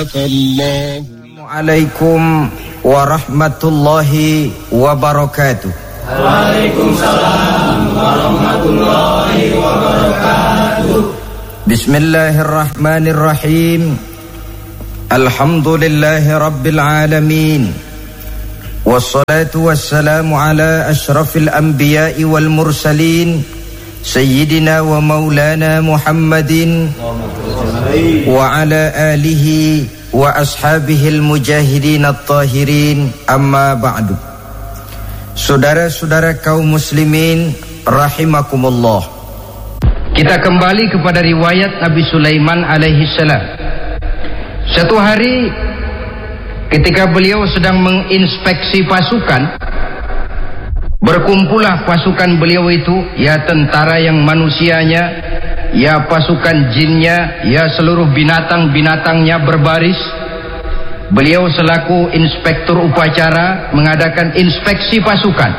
Assalamualaikum warahmatullahi wabarakatuh. Waalaikumsalam warahmatullahi wabarakatuh. Bismillahirrahmanirrahim. Alhamdulillahi rabbil alamin. Wassalatu wassalamu ala ashrafil anbiya'i wal mursalin, Sayyidina wa maulana Muhammadin wa ala alihi wa ashabihil mujahidin at-tahirin, amma ba'du. Saudara-saudara kaum muslimin rahimakumullah, kita kembali kepada riwayat Nabi Sulaiman alaihi salam. Satu hari ketika beliau sedang menginspeksi pasukan, berkumpullah pasukan beliau itu, ya tentara yang manusianya, ya pasukan jinnya, ya seluruh binatang-binatangnya berbaris. Beliau selaku inspektur upacara mengadakan inspeksi pasukan.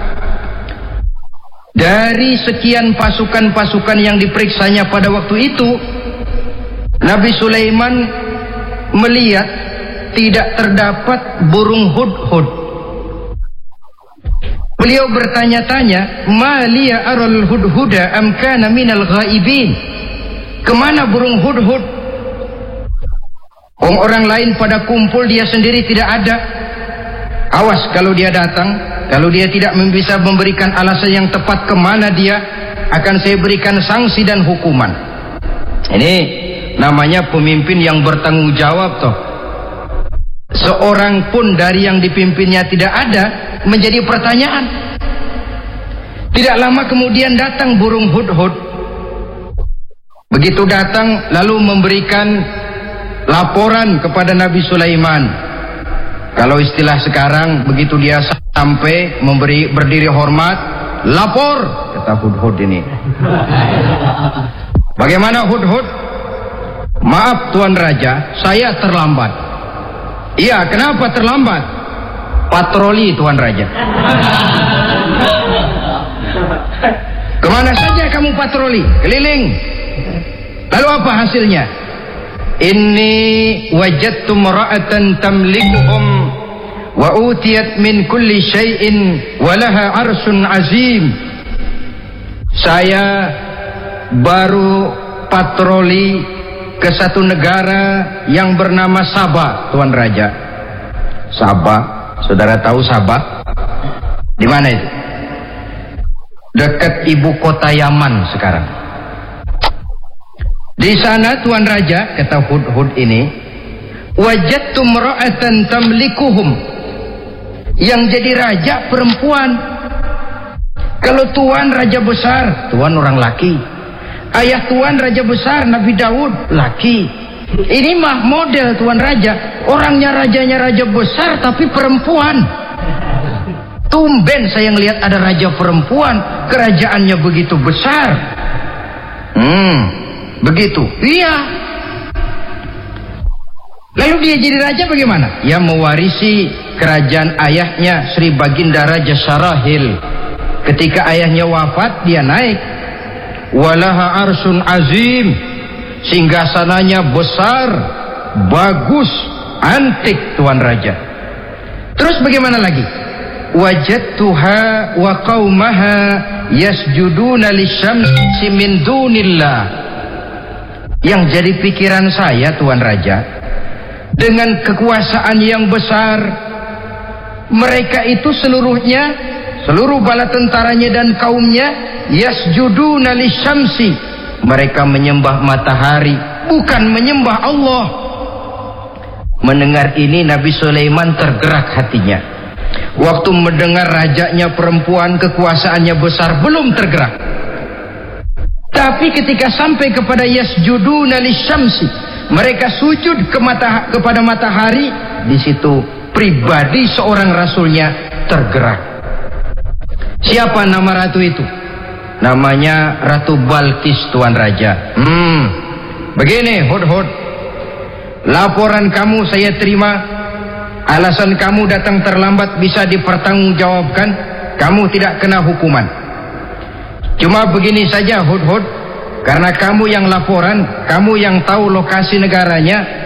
Dari sekian pasukan-pasukan yang diperiksanya pada waktu itu, Nabi Sulaiman melihat tidak terdapat burung hudhud. Beliau bertanya-tanya, "Ma liya aral hudhuda am kana minal ghaibin?" Kemana burung hudhud? Orang lain pada kumpul, dia sendiri tidak ada. Awas kalau dia datang, kalau dia tidak bisa memberikan alasan yang tepat kemana dia, akan saya berikan sanksi dan hukuman. Ini namanya pemimpin yang bertanggung jawab toh. Seorang pun dari yang dipimpinnya tidak ada, menjadi pertanyaan. Tidak lama kemudian datang burung hudhud. Begitu datang lalu memberikan laporan kepada Nabi Sulaiman. Kalau istilah sekarang, begitu dia sampai berdiri hormat, lapor, kata hudhud ini. Bagaimana hudhud? Maaf Tuan Raja, saya terlambat. Iya, kenapa terlambat? Patroli Tuan Raja. Kemana saja kamu patroli? Keliling. Lalu apa hasilnya? Inni wajadtu mar'atan tamlikuhum wa utiyat min kulli syai'in wa laha arsun azim. Saya baru patroli ke satu negara yang bernama Sabah, Tuan Raja. Sabah, saudara tahu Sabah? Di mana itu? Dekat ibu kota Yaman sekarang. Di sana Tuan Raja, kata hudhud ini, wajadtu mar'atan tamlikuhum. Yang jadi raja perempuan. Kalau Tuan raja besar, Tuan orang laki. Ayah Tuan raja besar Nabi Daud laki. Ini mah model Tuan Raja, orangnya rajanya raja besar tapi perempuan. Tumben saya ngelihat ada raja perempuan, kerajaannya begitu besar. Begitu. Iya. Lalu dia jadi raja bagaimana? Ya mewarisi kerajaan ayahnya Sri Baginda Raja Sarahil. Ketika ayahnya wafat, dia naik. Walaha arsun azim, singgasananya besar, bagus, antik Tuan Raja. Terus bagaimana lagi? Wajadtuha wa qaumaha yasjuduna lisyamsi min dunillah. Yang jadi pikiran saya Tuan Raja, dengan kekuasaan yang besar, mereka itu seluruhnya, seluruh bala tentaranya dan kaumnya, yasjuduna lisyamsi, mereka menyembah matahari, bukan menyembah Allah. Mendengar ini Nabi Sulaiman tergerak hatinya. Waktu mendengar rajanya perempuan, kekuasaannya besar, belum tergerak. Tapi ketika sampai kepada yasjuduna lisyamsi, mereka sujud kepada matahari, di situ pribadi seorang rasulnya tergerak. Siapa nama ratu itu? Namanya Ratu Balkis Tuan Raja. Begini hudhud, laporan kamu saya terima. Alasan kamu datang terlambat bisa dipertanggungjawabkan. Kamu tidak kena hukuman. Cuma begini saja hudhud, karena kamu yang laporan, kamu yang tahu lokasi negaranya,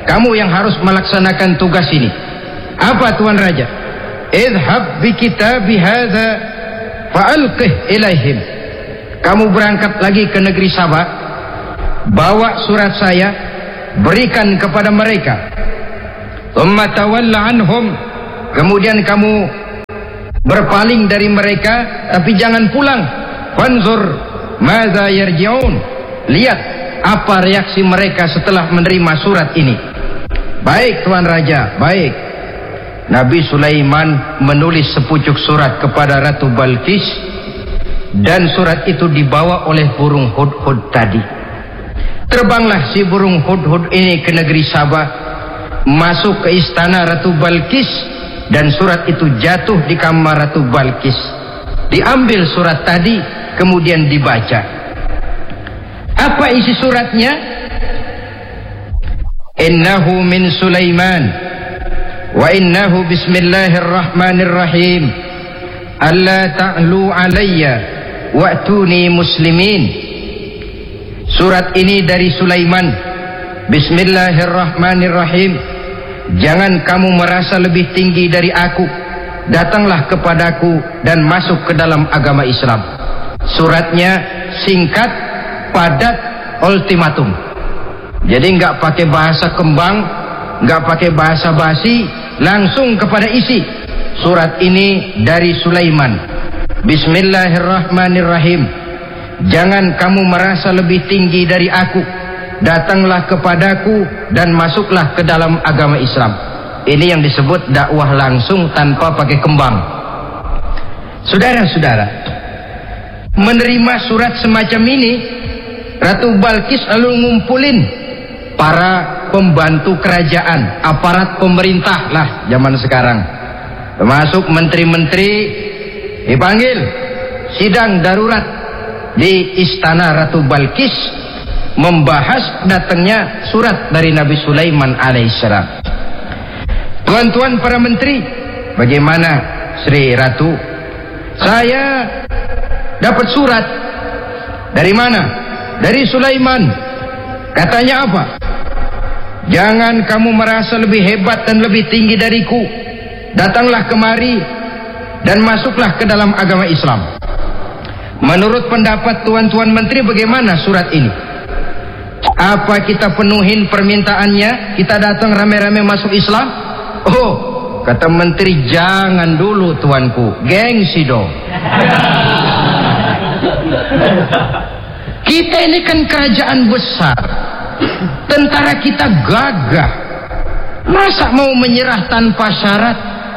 kamu yang harus melaksanakan tugas ini. Apa Tuan Raja? Idhab bi kitabi hadza fa'alqih ilaihim. Kamu berangkat lagi ke negeri Sabah, bawa surat saya, berikan kepada mereka. Thumma tawalla anhum, kemudian kamu berpaling dari mereka, tapi jangan pulang. Fanzur madza yarji'un, lihat apa reaksi mereka setelah menerima surat ini. Baik Tuan Raja, baik. Nabi Sulaiman menulis sepucuk surat kepada Ratu Balqis, dan surat itu dibawa oleh burung hudhud tadi. Terbanglah si burung hudhud ini ke negeri Sabah, masuk ke istana Ratu Balqis, dan surat itu jatuh di kamar Ratu Balqis. Diambil surat tadi, kemudian dibaca. Apa isi suratnya? Innahu min Sulaiman wa innahu bismillahirrahmanirrahim alla ta'lu alayya wa'tuni muslimin. Surat ini dari Sulaiman. Bismillahirrahmanirrahim. Jangan kamu merasa lebih tinggi dari aku, datanglah kepadaku dan masuk ke dalam agama Islam. Suratnya singkat, padat, ultimatum. Jadi nggak pakai bahasa kembang, nggak pakai bahasa basi, langsung kepada isi. Surat ini dari Sulaiman. Bismillahirrahmanirrahim. Jangan kamu merasa lebih tinggi dari aku, datanglah kepadaku dan masuklah ke dalam agama Islam. Ini yang disebut dakwah langsung tanpa pakai kembang. Saudara-saudara, menerima surat semacam ini, Ratu Balqis lalu ngumpulin para pembantu kerajaan, aparat pemerintah lah zaman sekarang, termasuk menteri-menteri, dipanggil sidang darurat di istana Ratu Balqis, membahas datangnya surat dari Nabi Sulaiman alaihissalam. Tuan-tuan para menteri, bagaimana Sri Ratu? Saya dapat surat. Dari mana? Dari Sulaiman. Katanya apa? Jangan kamu merasa lebih hebat dan lebih tinggi dariku. Datanglah kemari dan masuklah ke dalam agama Islam. Menurut pendapat tuan-tuan menteri, bagaimana surat ini? Apa kita penuhin permintaannya? Kita datang rame-rame masuk Islam? Oh, kata menteri, jangan dulu tuanku, gengsi dong. Kita ini kan kerajaan besar, tentara kita gagah, masa mau menyerah tanpa syarat?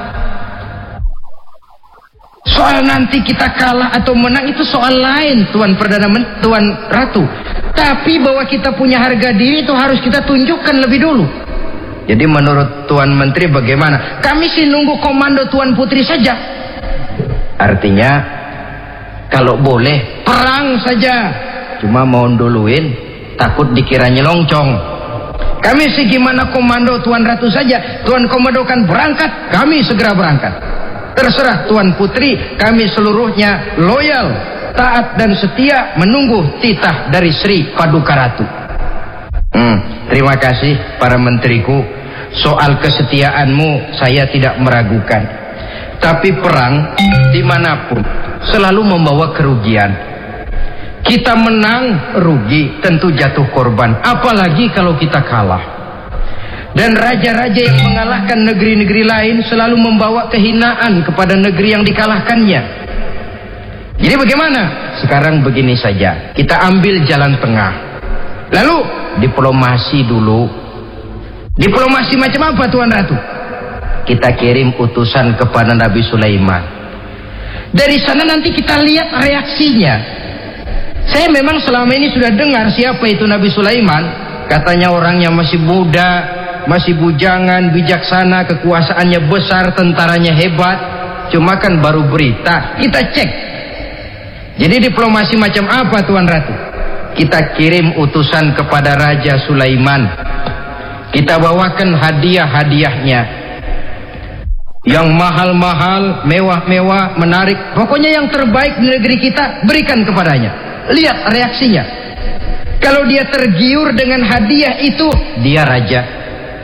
Soal nanti kita kalah atau menang itu soal lain, Tuan Perdana Menteri, Tuan Ratu. Tapi bahwa kita punya harga diri itu harus kita tunjukkan lebih dulu. Jadi menurut Tuan Menteri bagaimana? Kami sih nunggu komando Tuan Putri saja. Artinya kalau boleh perang saja, cuma mau duluin, takut dikira nyelongcong. Kami sih gimana komando Tuan Ratu saja. Tuan Komando kan berangkat, kami segera berangkat. Terserah Tuan Putri, kami seluruhnya loyal, taat dan setia menunggu titah dari Sri Paduka Ratu. Terima kasih para menteriku. Soal kesetiaanmu saya tidak meragukan. Tapi perang dimanapun selalu membawa kerugian. Kita menang rugi, tentu jatuh korban. Apalagi kalau kita kalah. Dan raja-raja yang mengalahkan negeri-negeri lain selalu membawa kehinaan kepada negeri yang dikalahkannya. Jadi bagaimana? Sekarang begini saja, kita ambil jalan tengah. Lalu diplomasi dulu. Diplomasi macam apa Tuan Ratu? Kita kirim utusan kepada Nabi Sulaiman. Dari sana nanti kita lihat reaksinya. Saya memang selama ini sudah dengar siapa itu Nabi Sulaiman. Katanya orangnya masih muda, masih bujangan, bijaksana, kekuasaannya besar, tentaranya hebat. Cuma kan baru berita, kita cek. Jadi diplomasi macam apa Tuan Ratu? Kita kirim utusan kepada Raja Sulaiman. Kita bawakan hadiah-hadiahnya yang mahal-mahal, mewah-mewah, menarik. Pokoknya yang terbaik di negeri kita berikan kepadanya. Lihat reaksinya. Kalau dia tergiur dengan hadiah itu, dia raja.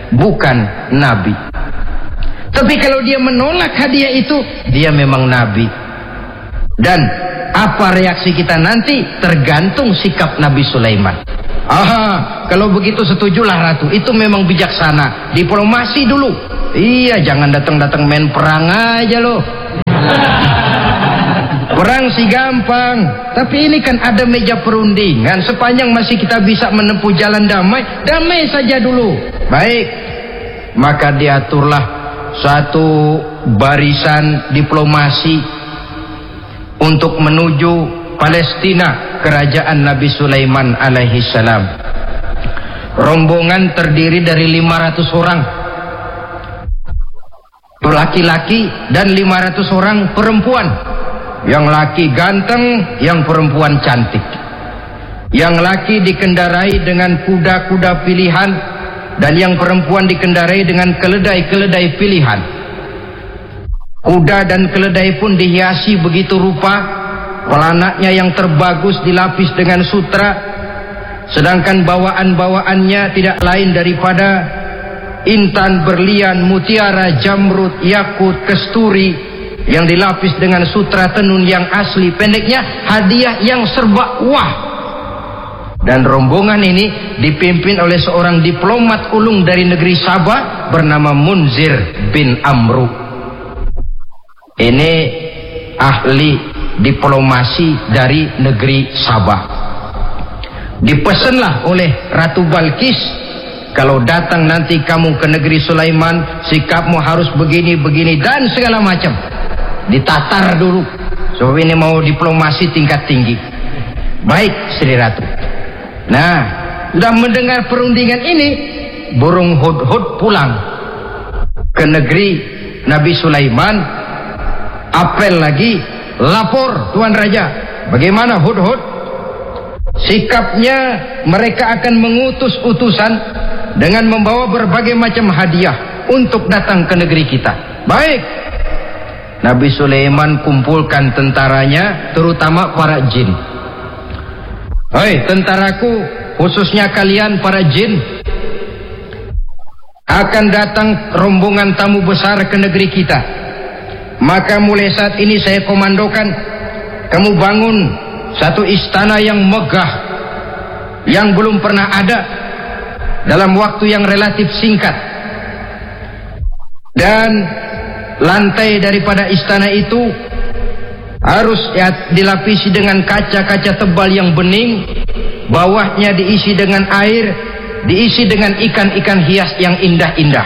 bukan nabi. Tapi kalau dia menolak hadiah itu, dia memang nabi. Dan apa reaksi kita nanti tergantung sikap Nabi Sulaiman. Aha, kalau begitu setujulah Ratu, itu memang bijaksana. Diplomasi dulu. Iya, jangan datang-datang main perang aja loh. Perang sih gampang, tapi ini kan ada meja perundingan. Sepanjang masih kita bisa menempuh jalan damai, damai saja dulu. Baik, maka diaturlah satu barisan diplomasi untuk menuju Palestina, kerajaan Nabi Sulaiman alaihi salam. Rombongan terdiri dari 500 orang laki-laki dan 500 orang perempuan. Yang laki ganteng, yang perempuan cantik. Yang laki dikendarai dengan kuda-kuda pilihan, dan yang perempuan dikendarai dengan keledai-keledai pilihan. Kuda dan keledai pun dihiasi begitu rupa, pelanaknya yang terbagus dilapis dengan sutra, sedangkan bawaan-bawaannya tidak lain daripada intan, berlian, mutiara, jamrud, yakut, kesturi yang dilapis dengan sutra tenun yang asli. Pendeknya hadiah yang serba wah. Dan rombongan ini dipimpin oleh seorang diplomat ulung dari negeri Sabah bernama Munzir bin Amru. Ini ahli diplomasi dari negeri Sabah. Dipesanlah oleh Ratu Balkis, kalau datang nanti kamu ke negeri Sulaiman, sikapmu harus begini-begini dan segala macam. Ditatar dulu. So ini mau diplomasi tingkat tinggi. Baik, Sri Ratu. Nah, sudah mendengar perundingan ini, burung hudhud pulang ke negeri Nabi Sulaiman. Apel lagi, lapor Tuan Raja, bagaimana hudhud? Sikapnya mereka akan mengutus utusan dengan membawa berbagai macam hadiah untuk datang ke negeri kita. Baik. Nabi Sulaiman kumpulkan tentaranya, terutama para jin. Hei tentaraku, khususnya kalian para jin, akan datang rombongan tamu besar ke negeri kita. Maka mulai saat ini saya komandokan kamu bangun satu istana yang megah, yang belum pernah ada dalam waktu yang relatif singkat. Dan lantai daripada istana itu harus dilapisi dengan kaca-kaca tebal yang bening, bawahnya diisi dengan air, diisi dengan ikan-ikan hias yang indah-indah.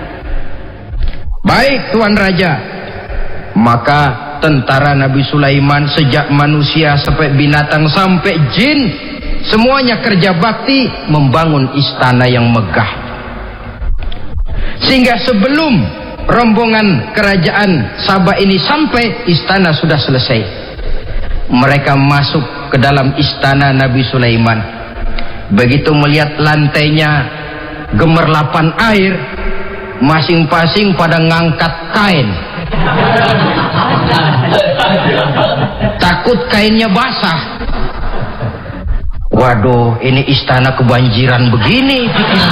Baik Tuan Raja. Maka tentara Nabi Sulaiman, sejak manusia sampai binatang sampai jin, semuanya kerja bakti membangun istana yang megah. Sehingga sebelum rombongan kerajaan Sabah ini sampai, istana sudah selesai. Mereka masuk ke dalam istana Nabi Sulaiman. Begitu melihat lantainya gemerlapan air, masing-masing pada ngangkat kain. Takut kainnya basah. Waduh, ini istana kebanjiran begini.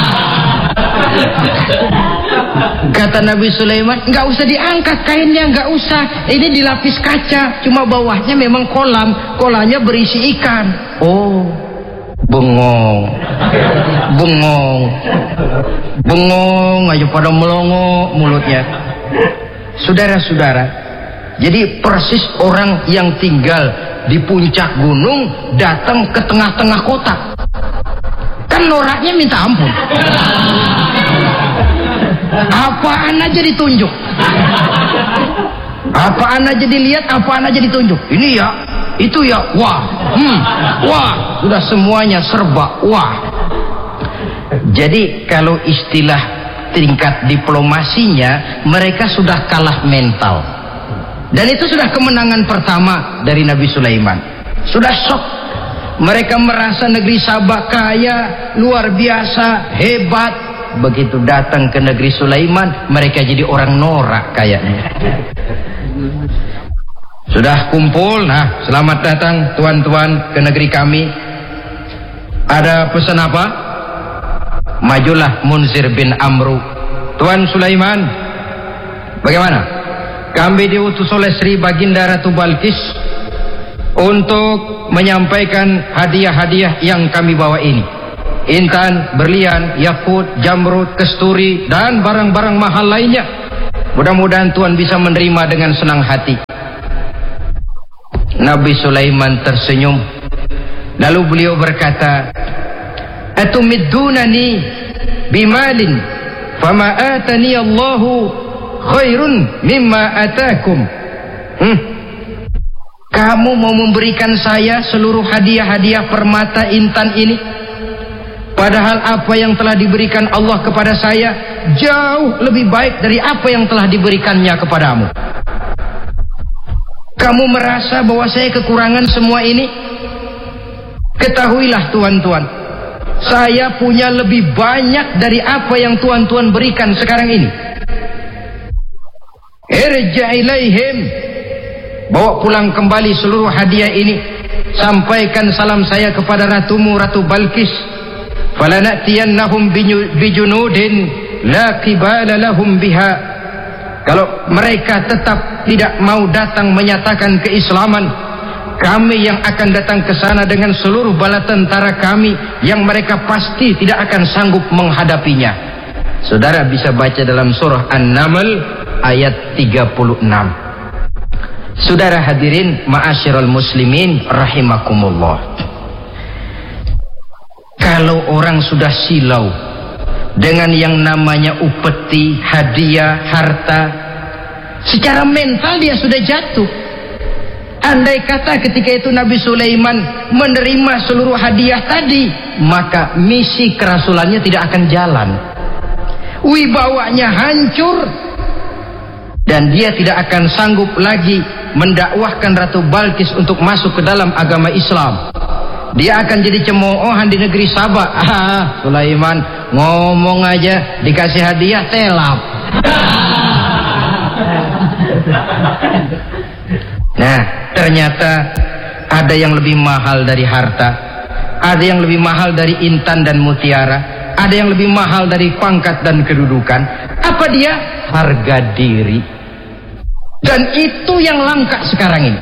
Kata Nabi Sulaiman, nggak usah diangkat kainnya, nggak usah. Ini dilapis kaca, cuma bawahnya memang kolam. Kolamnya berisi ikan. Oh, bengong, bengong aja pada melongo mulutnya. Saudara-saudara, jadi persis orang yang tinggal di puncak gunung datang ke tengah-tengah kota. Kan noraknya minta ampun. Apaan aja ditunjuk, apaan aja dilihat, apaan aja ditunjuk. Ini ya, itu ya, wah, wah, sudah semuanya serba wah. Jadi kalau istilah tingkat diplomasinya, mereka sudah kalah mental. Dan itu sudah kemenangan pertama dari Nabi Sulaiman. Sudah shock. Mereka merasa negeri Sabah kaya, luar biasa, hebat. Begitu datang ke negeri Sulaiman, mereka jadi orang norak kayaknya. Sudah kumpul, nah selamat datang tuan-tuan ke negeri kami. Ada pesan apa? Majulah Munzir bin Amru. Tuan Sulaiman, bagaimana? Kami diutus oleh Sri Baginda Ratu Balkis untuk menyampaikan hadiah-hadiah yang kami bawa ini. Intan, berlian, yakut, jamrud, kesturi, dan barang-barang mahal lainnya. Mudah-mudahan Tuan bisa menerima dengan senang hati. Nabi Sulaiman tersenyum. Lalu beliau berkata, "Atumiddunani bimalin, fama atani Allahu khairun mimma atakum." Kamu mau memberikan saya seluruh hadiah-hadiah permata intan ini, padahal apa yang telah diberikan Allah kepada saya jauh lebih baik dari apa yang telah diberikannya kepadamu. Kamu merasa bahwa saya kekurangan semua ini? Ketahuilah tuan-tuan, saya punya lebih banyak dari apa yang tuan-tuan berikan sekarang ini. Irja' ilaihim, bawa pulang kembali seluruh hadiah ini. Sampaikan salam saya kepada ratumu, Ratu Balkis. Falanatiyannahum bijunudin la qibala lahum biha. Kalau mereka tetap tidak mau datang menyatakan keislaman, kami yang akan datang ke sana dengan seluruh bala tentara kami yang mereka pasti tidak akan sanggup menghadapinya. Saudara bisa baca dalam surah An-Naml ayat 36. Saudara hadirin ma'asyiral muslimin rahimakumullah. Kalau orang sudah silau dengan yang namanya upeti, hadiah, harta, secara mental dia sudah jatuh. Andai kata ketika itu Nabi Sulaiman menerima seluruh hadiah tadi, maka misi kerasulannya tidak akan jalan. Wibawanya hancur, dan dia tidak akan sanggup lagi mendakwahkan Ratu Balkis untuk masuk ke dalam agama Islam. Dia akan jadi cemoohan di negeri Sabah. Sulaiman ngomong aja dikasih hadiah telap. Nah, ternyata ada yang lebih mahal dari harta, ada yang lebih mahal dari intan dan mutiara, ada yang lebih mahal dari pangkat dan kedudukan. Apa dia? Harga diri. Dan itu yang langka sekarang ini.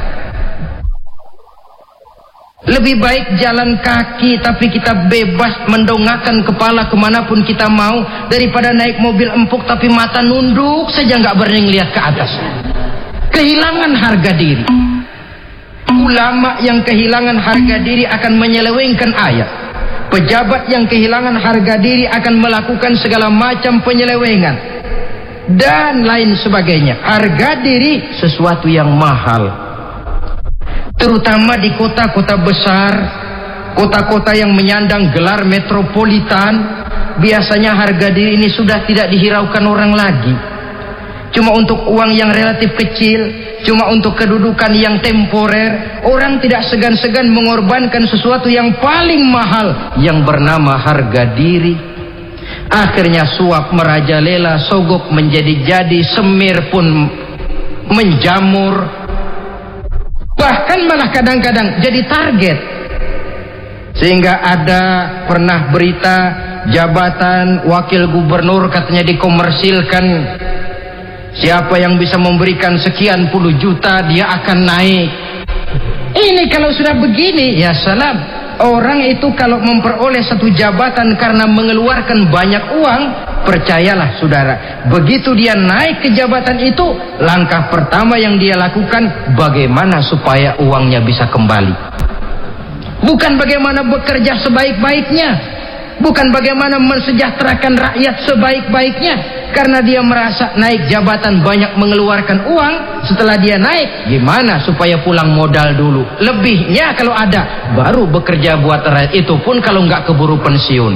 Lebih baik jalan kaki tapi kita bebas mendongakkan kepala kemanapun kita mau, daripada naik mobil empuk tapi mata nunduk saja nggak berani lihat ke atas. Kehilangan harga diri. Ulama yang kehilangan harga diri akan menyelewengkan ayat. Pejabat yang kehilangan harga diri akan melakukan segala macam penyelewengan dan lain sebagainya. Harga diri sesuatu yang mahal. Terutama di kota-kota besar, kota-kota yang menyandang gelar metropolitan, biasanya harga diri ini sudah tidak dihiraukan orang lagi. Cuma untuk uang yang relatif kecil, cuma untuk kedudukan yang temporer, orang tidak segan-segan mengorbankan sesuatu yang paling mahal yang bernama harga diri. Akhirnya suap merajalela, sogok menjadi-jadi, semir pun menjamur. Bahkan malah kadang-kadang jadi target. Sehingga ada pernah berita jabatan wakil gubernur katanya dikomersilkan. Siapa yang bisa memberikan sekian puluh juta dia akan naik. Ini kalau sudah begini, ya salam. Orang itu kalau memperoleh satu jabatan karena mengeluarkan banyak uang, percayalah saudara, begitu dia naik ke jabatan itu, langkah pertama yang dia lakukan bagaimana supaya uangnya bisa kembali. Bukan bagaimana bekerja sebaik-baiknya, bukan bagaimana mensejahterakan rakyat sebaik-baiknya. Karena dia merasa naik jabatan banyak mengeluarkan uang, setelah dia naik gimana supaya pulang modal dulu, lebihnya kalau ada baru bekerja buat rakyat, itu pun kalau nggak keburu pensiun.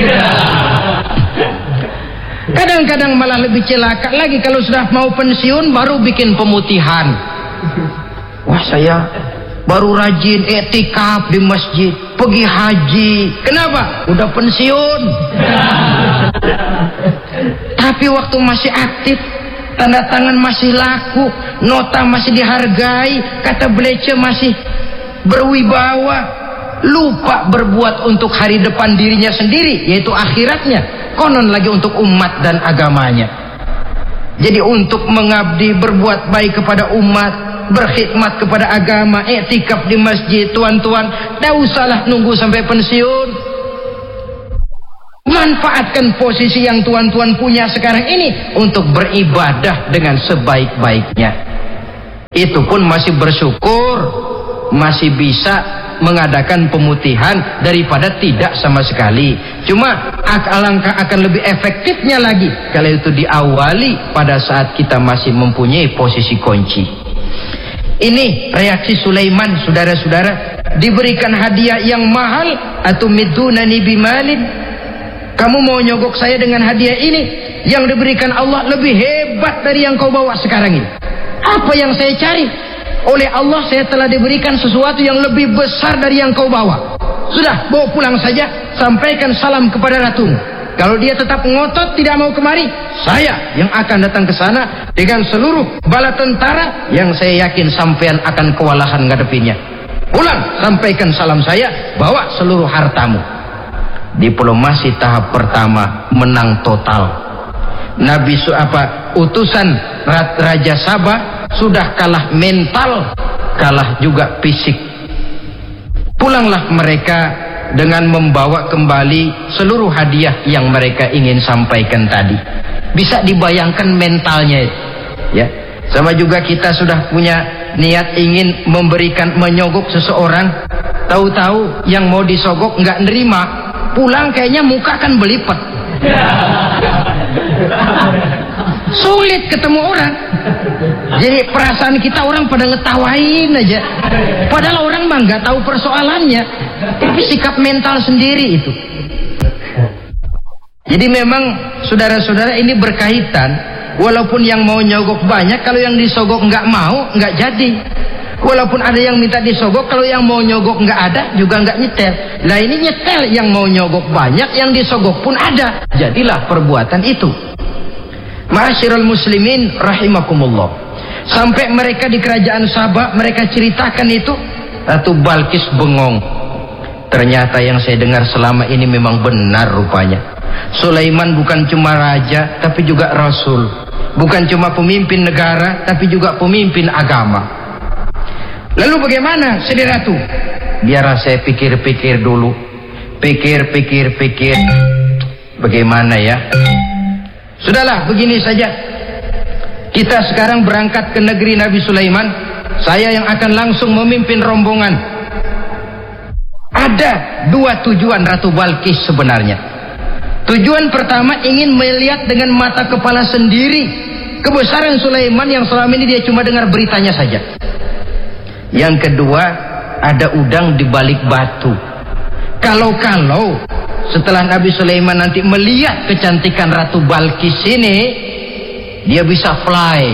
Kadang-kadang malah lebih celaka lagi, kalau sudah mau pensiun baru bikin pemutihan. Wah, saya baru rajin etikaf di masjid, pergi haji. Kenapa? Udah pensiun. Tapi waktu masih aktif, tanda tangan masih laku, nota masih dihargai, kata belece masih berwibawa, lupa berbuat untuk hari depan dirinya sendiri, yaitu akhiratnya, konon lagi untuk umat dan agamanya. Jadi untuk mengabdi, berbuat baik kepada umat, berkhidmat kepada agama, iktikaf di masjid, tuan-tuan, tak usahlah nunggu sampai pensiun. Manfaatkan posisi yang tuan-tuan punya sekarang ini untuk beribadah dengan sebaik-baiknya. Itu pun masih bersyukur, masih bisa mengadakan pemutihan daripada tidak sama sekali. Cuma alangkah akan lebih efektifnya lagi kalau itu diawali pada saat kita masih mempunyai posisi kunci. Ini reaksi Sulaiman, saudara-saudara. Diberikan hadiah yang mahal, atumidunani bimalin, kamu mau nyogok saya dengan hadiah ini? Yang diberikan Allah lebih hebat dari yang kau bawa sekarang ini. Apa yang saya cari? Oleh Allah saya telah diberikan sesuatu yang lebih besar dari yang kau bawa. Sudah, bawa pulang saja, sampaikan salam kepada ratumu. Kalau dia tetap ngotot tidak mau kemari, saya yang akan datang ke sana dengan seluruh bala tentara yang saya yakin sampean akan kewalahan ngadepinnya. Pulang, sampaikan salam saya, bawa seluruh hartamu. Diplomasi tahap pertama menang total. Nabi utusan Raja Sabah sudah kalah mental, kalah juga fisik. Pulanglah mereka dengan membawa kembali seluruh hadiah yang mereka ingin sampaikan tadi. Bisa dibayangkan mentalnya, ya. Sama juga kita sudah punya niat ingin menyogok seseorang, tahu-tahu yang mau disogok nggak nerima, pulang kayaknya muka kan belipet. Sulit ketemu orang. Jadi perasaan kita orang pada ngetawain aja, padahal orang mah nggak tahu persoalannya. Tapi sikap mental sendiri itu. Jadi memang saudara-saudara ini berkaitan. Walaupun yang mau nyogok banyak, kalau yang disogok nggak mau, nggak jadi. Walaupun ada yang minta disogok, kalau yang mau nyogok nggak ada, juga nggak nyetel. Nah ini nyetel, yang mau nyogok banyak, yang disogok pun ada. Jadilah perbuatan itu. Ma'asyiral muslimin rahimakumullah. Sampai mereka di kerajaan Sabah, mereka ceritakan itu, Ratu Balkis bengong. Ternyata yang saya dengar selama ini memang benar rupanya. Sulaiman bukan cuma raja, tapi juga rasul. Bukan cuma pemimpin negara, tapi juga pemimpin agama. Lalu bagaimana, Sri Ratu? Biar saya pikir-pikir dulu. Pikir. Bagaimana ya? Sudahlah, begini saja. Kita sekarang berangkat ke negeri Nabi Sulaiman. Saya yang akan langsung memimpin rombongan. Ada dua tujuan Ratu Balkis sebenarnya. Tujuan pertama ingin melihat dengan mata kepala sendiri kebesaran Sulaiman yang selama ini dia cuma dengar beritanya saja. Yang kedua, ada udang di balik batu. Kalau setelah Nabi Sulaiman nanti melihat kecantikan Ratu Balkis ini, dia bisa fly.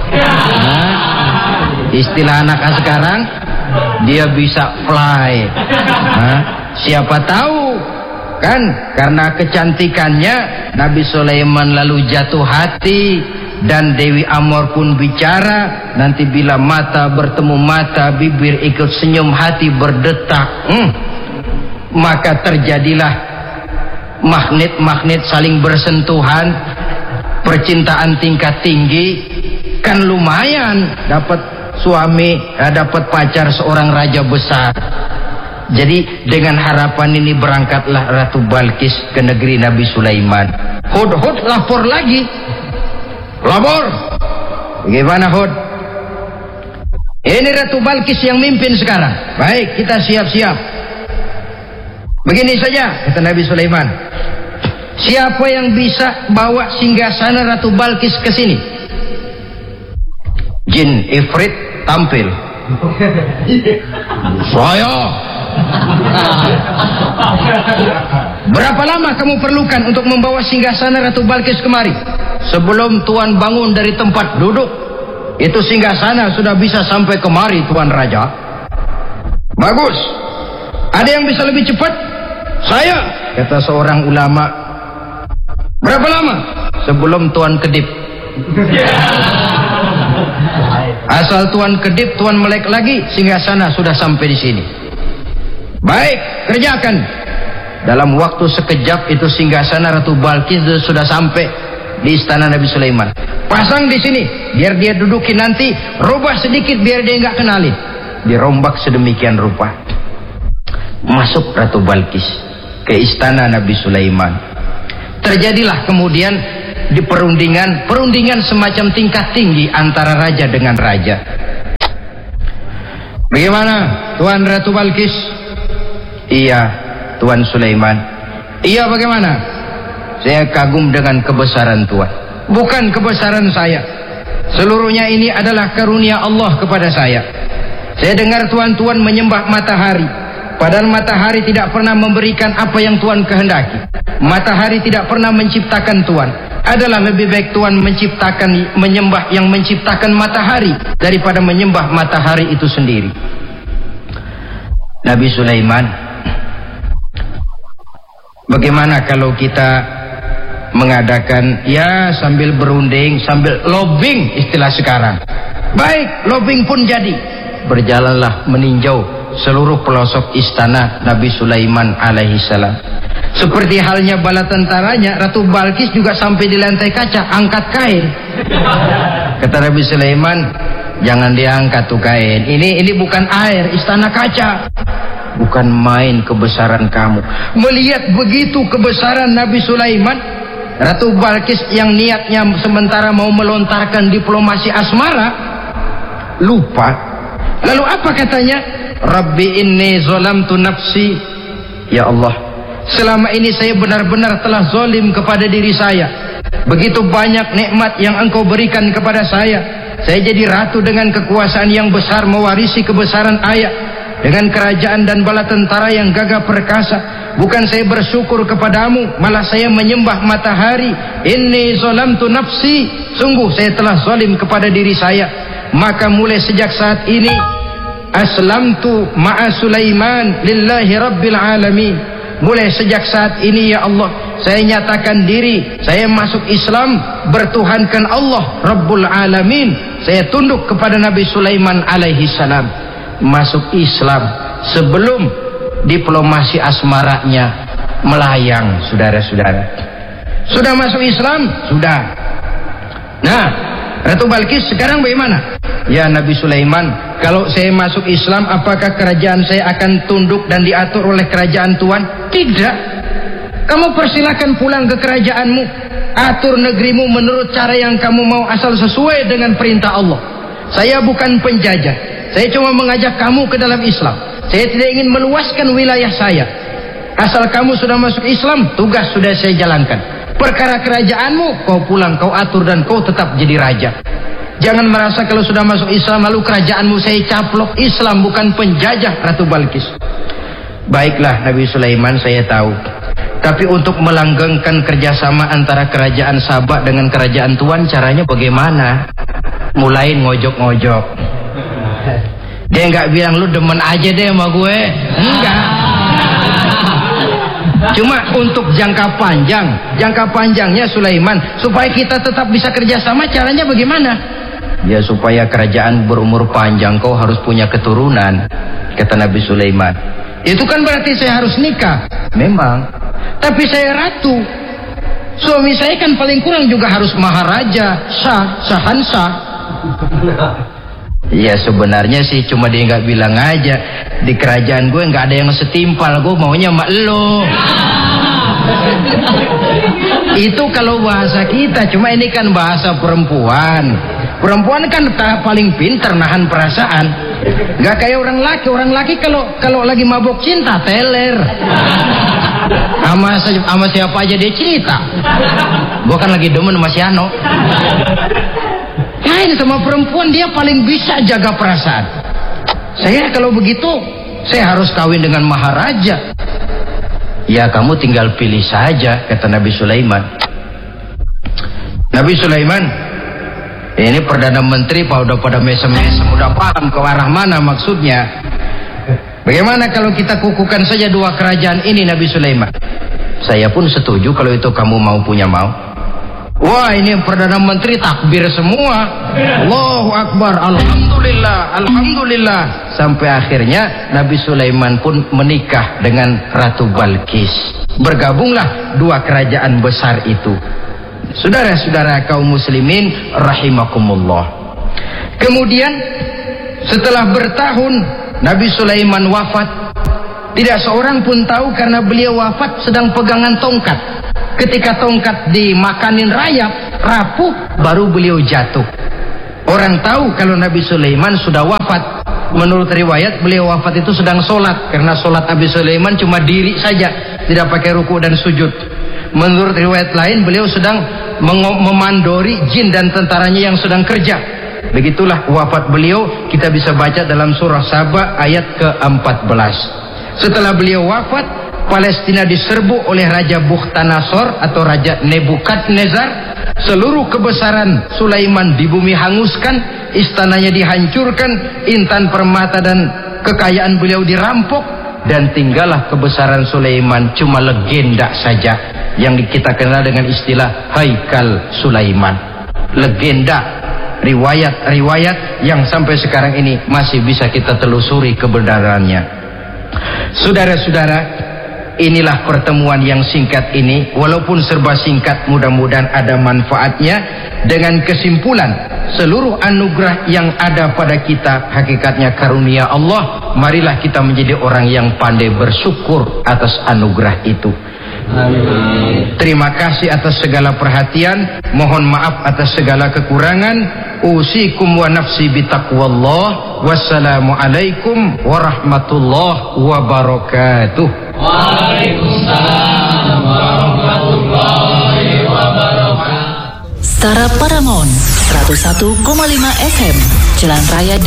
Istilah anak sekarang, dia bisa fly. Siapa tahu kan, karena kecantikannya Nabi Sulaiman lalu jatuh hati, dan Dewi Amor pun bicara. Nanti bila mata bertemu mata, bibir ikut senyum, hati berdetak, maka terjadilah magnet saling bersentuhan, percintaan tingkat tinggi. Kan lumayan dapat suami, dapat pacar seorang raja besar. Jadi dengan harapan ini berangkatlah Ratu Balkis ke negeri Nabi Sulaiman. Hud lapor lagi. Lapor. Bagaimana Hud? Ini Ratu Balkis yang mimpin sekarang. Baik, kita siap-siap. Begini saja, kata Nabi Sulaiman. Siapa yang bisa bawa singgasana Ratu Balkis ke sini? Jin Ifrit tampil. Saya. Berapa lama kamu perlukan untuk membawa singgasana Ratu Balkis kemari? Sebelum Tuan bangun dari tempat duduk, itu singgasana sudah bisa sampai kemari, Tuan Raja. Bagus. Ada yang bisa lebih cepat? Saya, kata seorang ulama. Berapa lama? Sebelum Tuan kedip. Asal Tuan kedip, Tuan melek lagi, singgasana sudah sampai di sini. Baik, kerjakan. Dalam waktu sekejap itu singgasana Ratu Balkis sudah sampai di istana Nabi Sulaiman. Pasang di sini, biar dia dudukin nanti. Rubah sedikit biar dia nggak kenalin. Dirombak sedemikian rupa. Masuk Ratu Balkis ke istana Nabi Sulaiman. Terjadilah kemudian di perundingan semacam tingkat tinggi antara raja dengan raja. Bagaimana Tuan Ratu Balkis? Iya Tuan Sulaiman. Iya bagaimana? Saya kagum dengan kebesaran Tuan. Bukan kebesaran saya. Seluruhnya ini adalah karunia Allah kepada saya. Saya dengar Tuan menyembah matahari. Padahal matahari tidak pernah memberikan apa yang Tuan kehendaki. Matahari tidak pernah menciptakan Tuan. Adalah lebih baik Tuan menyembah yang menciptakan matahari daripada menyembah matahari itu sendiri. Nabi Sulaiman, bagaimana kalau kita mengadakan ya sambil berunding, sambil lobbying istilah sekarang. Baik, lobbying pun jadi. Berjalanlah meninjau seluruh pelosok istana Nabi Sulaiman alaihi salam. Seperti halnya bala tentaranya, Ratu Balkis juga sampai di lantai kaca, angkat kain. Kata Nabi Sulaiman, jangan diangkat tuh kain. Ini bukan air, istana kaca. Bukan main kebesaran kamu. Melihat begitu kebesaran Nabi Sulaiman, Ratu Balkis yang niatnya sementara mau melontarkan diplomasi asmara, lupa. Lalu apa katanya? Rabbi inni zalamtu nafsi. Ya Allah, selama ini saya benar-benar telah zalim kepada diri saya. Begitu banyak nikmat yang Engkau berikan kepada saya. Saya jadi ratu dengan kekuasaan yang besar, mewarisi kebesaran ayah, dengan kerajaan dan bala tentara yang gagah perkasa. Bukan saya bersyukur kepadamu, malah saya menyembah matahari. Inni zalamtu nafsi. Sungguh saya telah zalim kepada diri saya. Maka mulai sejak saat ini, aslamtu ma'a Sulaiman lillahi rabbil alamin. Mulai sejak saat ini ya Allah, saya nyatakan diri, saya masuk Islam, bertuhankan Allah Rabbul Alamin. Saya tunduk kepada Nabi Sulaiman alaihi salam. Masuk Islam sebelum diplomasi asmaranya melayang, saudara-saudara. Sudah masuk Islam? Sudah. Nah, Ratu Balkis sekarang bagaimana? Ya Nabi Sulaiman, kalau saya masuk Islam, apakah kerajaan saya akan tunduk dan diatur oleh kerajaan Tuan? Tidak. Kamu persilakan pulang ke kerajaanmu. Atur negerimu menurut cara yang kamu mau, asal sesuai dengan perintah Allah. Saya bukan penjajah. Saya cuma mengajak kamu ke dalam Islam. Saya tidak ingin meluaskan wilayah saya. Asal kamu sudah masuk Islam, tugas sudah saya jalankan. Perkara kerajaanmu, kau pulang, kau atur, dan kau tetap jadi raja. Jangan merasa kalau sudah masuk Islam lalu kerajaanmu saya caplok. Islam bukan penjajah, Ratu Balkis. Baiklah Nabi Sulaiman, saya tahu. Tapi untuk melanggengkan kerjasama antara kerajaan Sabah dengan kerajaan Tuan, caranya bagaimana? Mulai ngojok-ngojok. Dia nggak bilang lu demen aja deh sama gue. Enggak. Cuma untuk jangka panjangnya Sulaiman, supaya kita tetap bisa kerjasama, caranya bagaimana? Ya supaya kerajaan berumur panjang, kau harus punya keturunan, kata Nabi Sulaiman. Itu kan berarti saya harus nikah. Memang. Tapi saya ratu. Suami saya kan paling kurang juga harus maharaja, sahansa. Ya sebenarnya sih cuma dia nggak bilang aja. Di kerajaan gue nggak ada yang setimpal, gue maunya sama elo. Itu kalau bahasa kita, cuma ini kan bahasa perempuan. Perempuan kan paling pintar nahan perasaan. Nggak kayak orang laki. Orang laki kalau lagi mabuk cinta teler. Sama siapa aja dia cerita. Gue kan lagi demen sama si Ano. Lain sama perempuan, dia paling bisa jaga perasaan. Saya kalau begitu, saya harus kawin dengan maharaja. Ya kamu tinggal pilih saja, kata Nabi Sulaiman. Nabi Sulaiman, ini Perdana Menteri udah pada mesem-mesem, udah paham ke arah mana maksudnya. Bagaimana kalau kita kukuhkan saja dua kerajaan ini, Nabi Sulaiman? Saya pun setuju kalau itu kamu punya mau. Wah, ini Perdana Menteri takbir semua. Allahu Akbar, Alhamdulillah, Alhamdulillah. sampai akhirnya Nabi Sulaiman pun menikah dengan Ratu Balqis. Bergabunglah dua kerajaan besar itu. Saudara-saudara kaum muslimin rahimakumullah. Kemudian setelah bertahun Nabi Sulaiman wafat. Tidak seorang pun tahu karena beliau wafat sedang pegangan tongkat. Ketika tongkat dimakanin rayap, rapuh, baru beliau jatuh. Orang tahu kalau Nabi Sulaiman sudah wafat. Menurut riwayat beliau wafat itu sedang sholat. Karena sholat Nabi Sulaiman cuma diri saja, tidak pakai ruku dan sujud. Menurut riwayat lain beliau sedang memandori jin dan tentaranya yang sedang kerja. Begitulah wafat beliau, kita bisa baca dalam surah Saba ayat ke-14. Setelah beliau wafat, Palestina diserbu oleh Raja Bukhtanasor atau Raja Nebukadnezar. Seluruh kebesaran Sulaiman di bumi hanguskan, istananya dihancurkan, intan permata dan kekayaan beliau dirampok, dan tinggallah kebesaran Sulaiman cuma legenda saja yang kita kenal dengan istilah Haikal Sulaiman. Legenda, riwayat-riwayat yang sampai sekarang ini masih bisa kita telusuri kebenarannya. Saudara-saudara, inilah pertemuan yang singkat ini, walaupun serba singkat, mudah-mudahan ada manfaatnya. Dengan kesimpulan, seluruh anugerah yang ada pada kita hakikatnya karunia Allah. Marilah kita menjadi orang yang pandai bersyukur atas anugerah itu. Amin. Terima kasih atas segala perhatian. Mohon maaf atas segala kekurangan. Usikum wa nafsi bitaqwallah. Wassalamualaikum warahmatullahi wabarakatuh. Waalaikumsalam warahmatullahi wabarakatuh. Stara Paramount 101,5 FM Jalan Raya